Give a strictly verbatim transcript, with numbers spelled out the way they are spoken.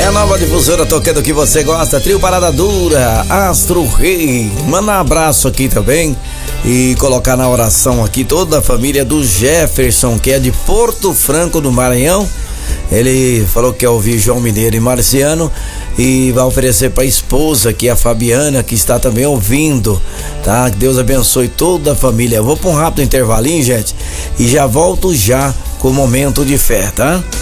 a nova difusora tocando o que você gosta, Trio Parada Dura, Astro Rei. Manda um abraço aqui também e colocar na oração aqui toda a família do Jefferson, que é de Porto Franco do Maranhão. Ele falou que quer ouvir João Mineiro e Marciano e vai oferecer para a esposa, que é a Fabiana, que está também ouvindo, tá? Que Deus abençoe toda a família. Eu vou para um rápido intervalinho, gente, e já volto já com o momento de fé, tá?